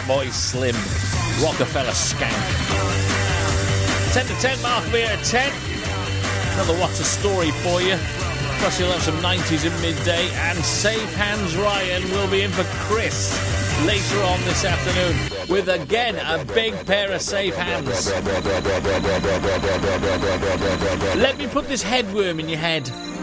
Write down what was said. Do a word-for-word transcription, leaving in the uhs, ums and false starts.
Fatboy Slim, Rockefeller Skank. ten to ten, mark me at ten. Another What's a Story for you. Plus you'll have some nineties at midday, and Safe Hands Ryan will be in for Chris later on this afternoon with, again, a big pair of safe hands. Let me put this headworm in your head.